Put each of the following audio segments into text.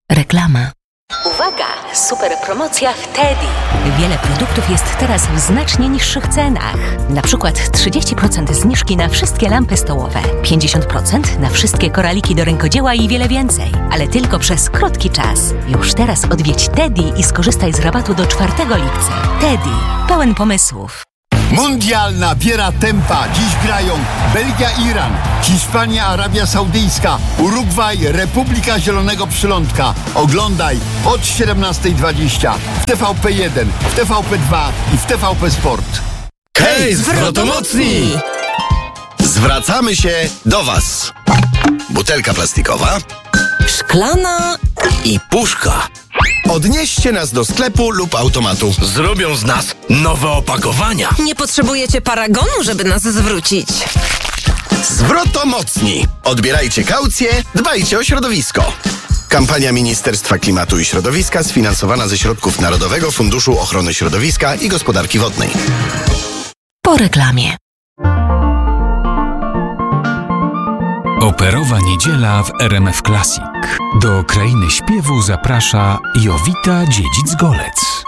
Reklama. Uwaga! Super promocja w Teddy. Wiele produktów jest teraz w znacznie niższych cenach. Na przykład 30% zniżki na wszystkie lampy stołowe, 50% na wszystkie koraliki do rękodzieła i wiele więcej. Ale tylko przez krótki czas. Już teraz odwiedź Teddy i skorzystaj z rabatu do 4 lipca. Teddy. Pełen pomysłów. Mundial nabiera tempa. Dziś grają Belgia, Iran, Hiszpania, Arabia Saudyjska, Urugwaj, Republika Zielonego Przylądka. Oglądaj od 17:20 w TVP1, w TVP2 i w TVP Sport. Hej, zwrotomocni! Zwracamy się do Was. Butelka plastikowa, Szklana i puszka. Odnieście nas do sklepu lub automatu. Zrobią z nas nowe opakowania. Nie potrzebujecie paragonu, żeby nas zwrócić. Zwrotomocni. Odbierajcie kaucję, dbajcie o środowisko. Kampania Ministerstwa Klimatu i Środowiska sfinansowana ze środków Narodowego Funduszu Ochrony Środowiska i Gospodarki Wodnej. po reklamie. Operowa niedziela w RMF Classic. Do krainy śpiewu zaprasza Jowita Dziedzic-Golec.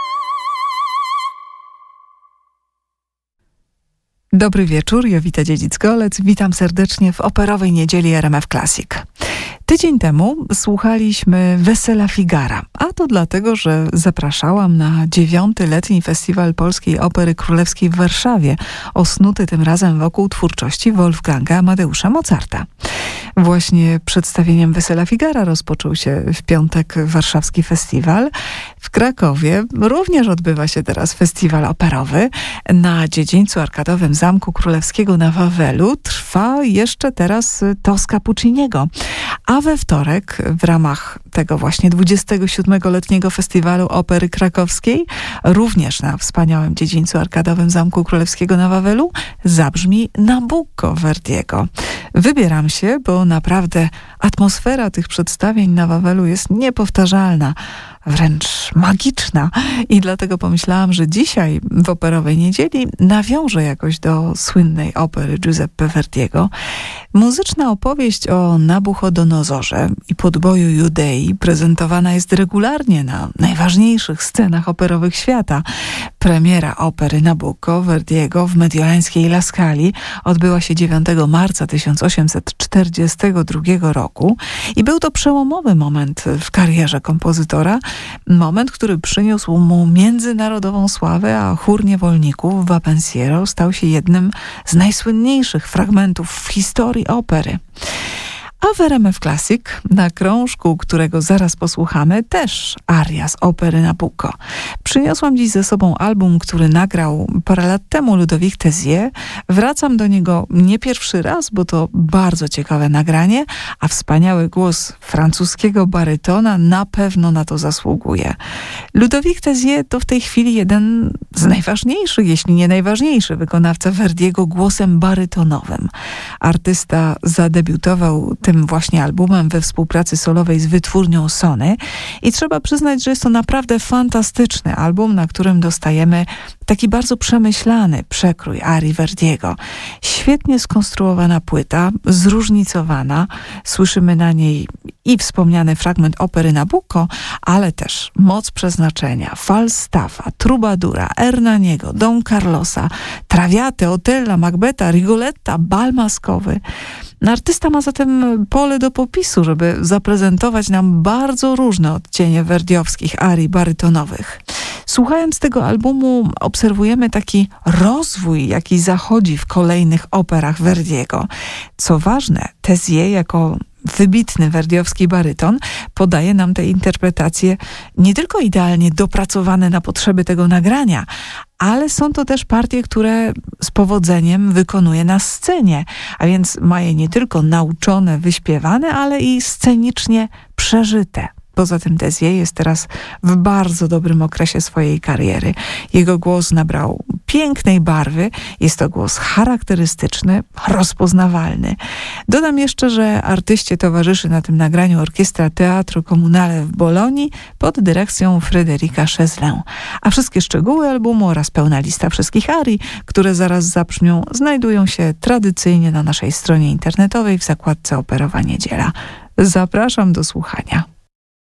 Dobry wieczór, Jowita Dziedzic-Golec. Witam serdecznie w operowej niedzieli RMF Classic. Tydzień temu słuchaliśmy Wesela Figara, a to dlatego, że zapraszałam na 9. letni Festiwal Polskiej Opery Królewskiej w Warszawie, osnuty tym razem wokół twórczości Wolfganga Amadeusza Mozarta. Właśnie przedstawieniem Wesela Figara rozpoczął się w piątek warszawski festiwal. W Krakowie również odbywa się teraz festiwal operowy. Na dziedzińcu arkadowym Zamku Królewskiego na Wawelu trwa jeszcze teraz Tosca Pucciniego. A we wtorek w ramach tego właśnie 27-letniego Festiwalu Opery Krakowskiej, również na wspaniałym dziedzińcu arkadowym Zamku Królewskiego na Wawelu, zabrzmi Nabucco Verdiego. Wybieram się, bo naprawdę atmosfera tych przedstawień na Wawelu jest niepowtarzalna, wręcz magiczna. I dlatego pomyślałam, że dzisiaj w operowej niedzieli nawiążę jakoś do słynnej opery Giuseppe Verdiego. Muzyczna opowieść o Nabuchodonozorze i podboju Judei prezentowana jest regularnie na najważniejszych scenach operowych świata. Premiera opery Nabucco Verdiego w mediolańskiej La Scali odbyła się 9 marca 1842 roku i był to przełomowy moment w karierze kompozytora, moment, który przyniósł mu międzynarodową sławę, a chór niewolników w Pensiero stał się jednym z najsłynniejszych fragmentów w historii opery. A w RMF Classic, na krążku, którego zaraz posłuchamy, też aria z opery Nabucco. Przyniosłam dziś ze sobą album, który nagrał parę lat temu Ludovic Tézier. Wracam do niego nie pierwszy raz, bo to bardzo ciekawe nagranie, a wspaniały głos francuskiego barytona na pewno na to zasługuje. Ludovic Tézier to w tej chwili jeden z najważniejszych, jeśli nie najważniejszy wykonawca Verdiego głosem barytonowym. Artysta zadebiutował tym właśnie albumem we współpracy solowej z wytwórnią Sony i trzeba przyznać, że jest to naprawdę fantastyczny album, na którym dostajemy taki bardzo przemyślany przekrój arii Verdiego. Świetnie skonstruowana płyta, zróżnicowana. Słyszymy na niej i wspomniany fragment opery Nabucco, ale też Moc Przeznaczenia, Falstaffa, Trubadura, Hernaniego, Don Carlosa, Traviate, Otella, Macbeta, Rigoletta, Bal Maskowy. Artysta ma zatem pole do popisu, żeby zaprezentować nam bardzo różne odcienie verdiowskich arii barytonowych. Słuchając tego albumu obserwujemy taki rozwój, jaki zachodzi w kolejnych operach Verdiego. Co ważne, Tézier jako wybitny verdiowski baryton podaje nam te interpretacje nie tylko idealnie dopracowane na potrzeby tego nagrania, ale są to też partie, które z powodzeniem wykonuje na scenie, a więc ma je nie tylko nauczone, wyśpiewane, ale i scenicznie przeżyte. Poza tym Tézier jest teraz w bardzo dobrym okresie swojej kariery. Jego głos nabrał pięknej barwy. Jest to głos charakterystyczny, rozpoznawalny. Dodam jeszcze, że artyście towarzyszy na tym nagraniu orkiestra Teatro Comunale w Bolonii pod dyrekcją Frédérica Cheslin. A wszystkie szczegóły albumu oraz pełna lista wszystkich arii, które zaraz zabrzmią, znajdują się tradycyjnie na naszej stronie internetowej w zakładce Operowa Niedziela. Zapraszam do słuchania.